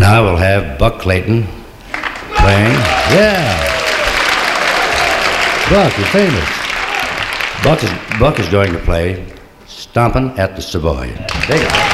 Now we'll have Buck Clayton playing. Yeah. Buck, you're famous. Buck is going to play Stompin' at the Savoy. Take it.